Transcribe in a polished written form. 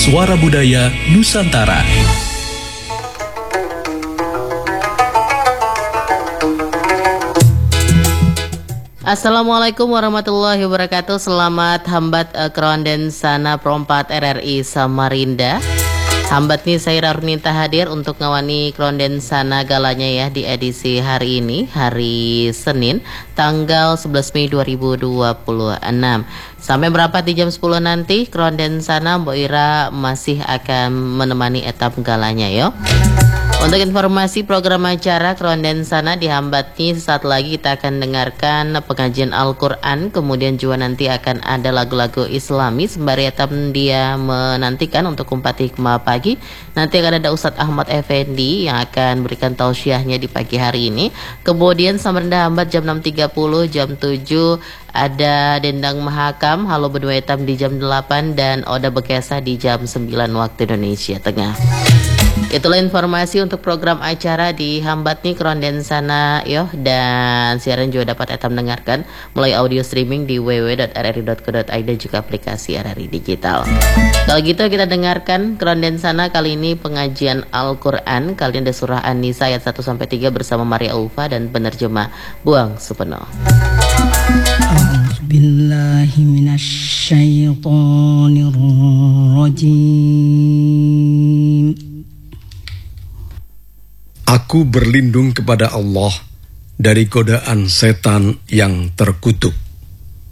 Suara Budaya Nusantara. Assalamualaikum warahmatullahi wabarakatuh. Selamat hambat keronden sana perompat RRI Samarinda. Hambat nih saya Rarunita hadir untuk ngawani keronden sana galanya ya di edisi hari ini, hari Senin, tanggal 11 Mei 2026. Sampai berapa di jam 10 nanti keronden sana Mbok Ira masih akan menemani etap galanya yo. Untuk informasi program acara keronden sana dihambatnya sesaat lagi kita akan dengarkan pengajian Al-Quran, kemudian juga nanti akan ada lagu-lagu Islami sembari etap dia menantikan untuk kumpat hikmah pagi. Nanti akan ada Ustadz Ahmad Effendi yang akan berikan tausiahnya di pagi hari ini. Kemudian Samarinda hambat jam 6.30, jam 7 ada Dendang Mahakam, Halo Berdua Hitam di jam 8 dan Oda Bekesah di jam 9 waktu Indonesia Tengah. Itulah informasi untuk program acara di hambat nih keronden sana yo, dan siaran juga dapat etam dengarkan melalui audio streaming di www.rri.co.id dan juga aplikasi RRI Digital. Kalau gitu kita dengarkan keronden sana kali ini pengajian Al-Quran. Kali ini ada surah An-Nisa ayat 1-3 bersama Maria Ulfa dan penerjemah Buang Supeno. A'udzubillahi minasyaitonirrajim. Aku berlindung kepada Allah dari godaan setan yang terkutuk.